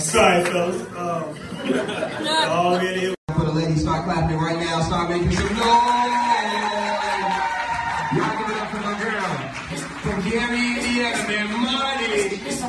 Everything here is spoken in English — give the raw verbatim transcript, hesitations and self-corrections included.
Sorry, fellas. Um, oh, really? For the ladies, start clapping right now. Start making some noise. Y'all give it up for my girl from Gary, Indiana, man. Money.